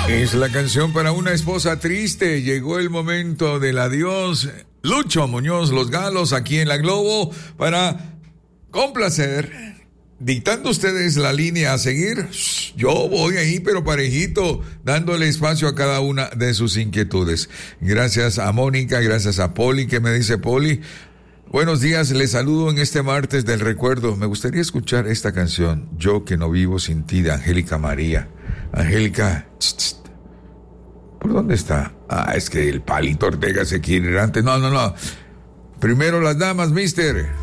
Es la canción para una esposa triste. Llegó el momento del adiós. Lucho Muñoz, Los Galos, aquí en La Globo, para complacer. Dictando ustedes la línea a seguir, yo voy ahí, pero parejito, dándole espacio a cada una de sus inquietudes. Gracias a Mónica, gracias a Poli, que me dice Poli. Buenos días, les saludo en este martes del recuerdo. Me gustaría escuchar esta canción, Yo que no vivo sin ti, de Angélica María. Angélica, ¿por dónde está? Es que el Palito Ortega se quiere ir antes. No. Primero las damas, mister.